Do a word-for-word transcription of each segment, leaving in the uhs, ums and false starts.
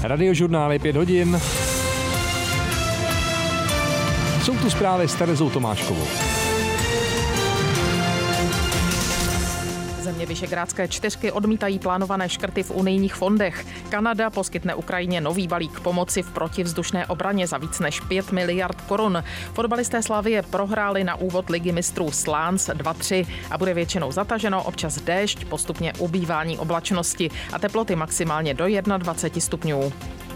Radiožurnál je pět hodin. Jsou tu zprávy s Terezou Tomáškovou. Země Visegrádské čtyřky odmítají plánované škrty v unijních fondech. Kanada poskytne Ukrajině nový balík pomoci v protivzdušné obraně za víc než pět miliard korun. Fotbalisté Slavie prohráli na úvod ligy mistrů s Lens dva tři a bude většinou zataženo, občas déšť, postupně ubývání oblačnosti a teploty maximálně do dvacet jedna stupňů.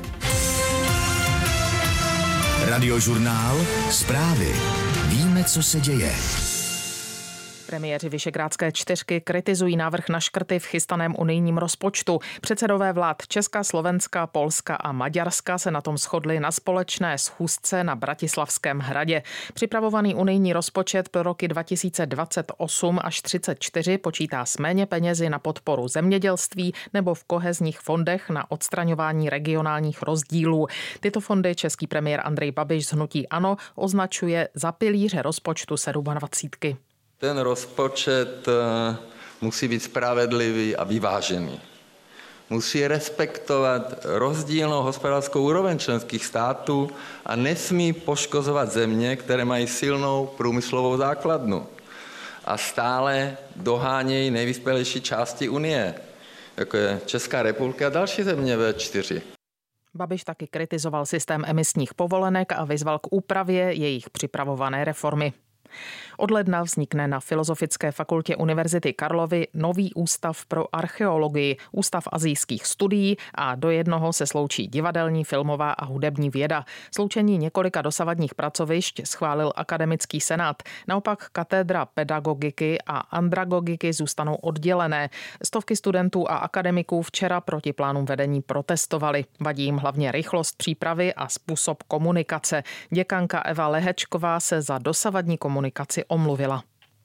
Radiožurnál, zprávy. Víme, co se děje. Premiéři Visegrádské čtyřky kritizují návrh na škrty v chystaném unijním rozpočtu. Předsedové vlád Česka, Slovenska, Polska a Maďarska se na tom shodli na společné schůzce na Bratislavském hradě. Připravovaný unijní rozpočet pro roky dva tisíce dvacet osm až třicet čtyři počítá s méně penězi na podporu zemědělství nebo v kohezních fondech na odstraňování regionálních rozdílů. Tyto fondy český premiér Andrej Babiš z hnutí ANO označuje za pilíře rozpočtu sedmadvacítky. Ten rozpočet musí být spravedlivý a vyvážený. Musí respektovat rozdílnou hospodářskou úroveň členských států a nesmí poškozovat země, které mají silnou průmyslovou základnu a stále dohánějí nejvyspělejší části Unie, jako je Česká republika a další země vé čtyři. Babiš taky kritizoval systém emisních povolenek a vyzval k úpravě jejich připravované reformy. Od ledna vznikne na Filozofické fakultě Univerzity Karlovy nový ústav pro archeologii, ústav asijských studií a do jednoho se sloučí divadelní, filmová a hudební věda. Sloučení několika dosavadních pracovišť schválil akademický senát. Naopak katedra pedagogiky a andragogiky zůstanou oddělené. Stovky studentů a akademiků včera proti plánům vedení protestovali. Vadí jim hlavně rychlost přípravy a způsob komunikace. Děkanka Eva Lehečková se za dosavadní komunikaci omluvila.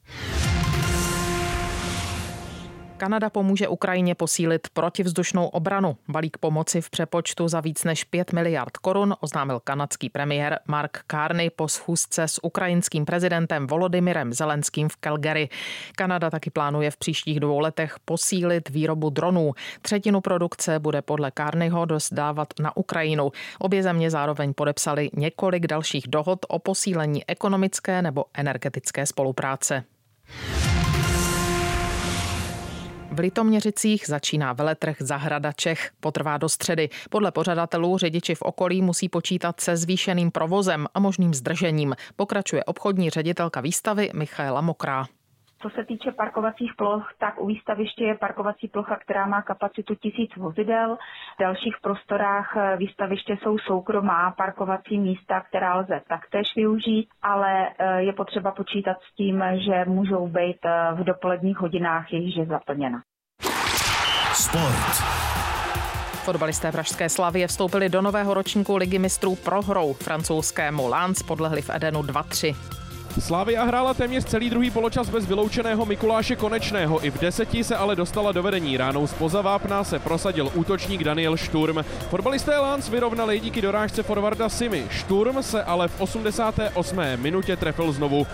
Kanada pomůže Ukrajině posílit protivzdušnou obranu. Balík pomoci v přepočtu za víc než pět miliard korun oznámil kanadský premiér Mark Carney po schůzce s ukrajinským prezidentem Volodymyrem Zelenským v Calgary. Kanada taky plánuje v příštích dvou letech posílit výrobu dronů. Třetinu produkce bude podle Carneyho dostávat na Ukrajinu. Obě země zároveň podepsaly několik dalších dohod o posílení ekonomické nebo energetické spolupráce. V Litoměřicích začíná veletrh Zahrada Čech. Potrvá do středy. Podle pořadatelů řidiči v okolí musí počítat se zvýšeným provozem a možným zdržením. Pokračuje obchodní ředitelka výstavy Michaela Mokrá. Co se týče parkovacích ploch, tak u výstaviště je parkovací plocha, která má kapacitu tisíc vozidel. V dalších prostorách výstaviště jsou soukromá parkovací místa, která lze taktéž využít, ale je potřeba počítat s tím, že můžou být v dopoledních hodinách již zaplněna. Sport. Fotbalisté pražské Slavie vstoupili do nového ročníku ligy mistrů prohrou. Francouzskému Lens podlehli v Edenu dva tři. Slavia hrála téměř celý druhý poločas bez vyloučeného Mikuláše Konečného. I v deseti se ale dostala do vedení. Ránou zpoza vápna se prosadil útočník Daniel Šturm. Fotbalisté Lens vyrovnali díky dorážce forwarda Simy. Šturm se ale v osmdesáté osmé minutě trefil znovu.